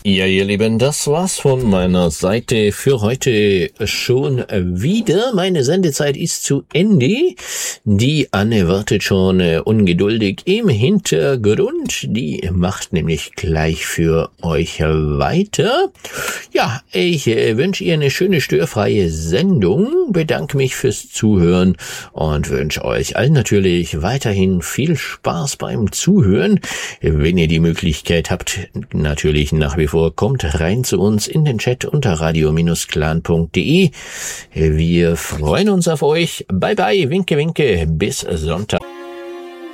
Ja, ihr Lieben, das war's von meiner Seite für heute schon wieder. Meine Sendezeit ist zu Ende. Die Anne wartet schon ungeduldig im Hintergrund. Die macht nämlich gleich für euch weiter. Ja, ich wünsche ihr eine schöne störfreie Sendung, bedanke mich fürs Zuhören und wünsche euch allen natürlich weiterhin viel Spaß beim Zuhören. Wenn ihr die Möglichkeit habt, natürlich nach wie vor kommt rein zu uns in den Chat unter radio-clan.de. Wir freuen uns auf euch. Bye bye, winke, winke, bis Sonntag.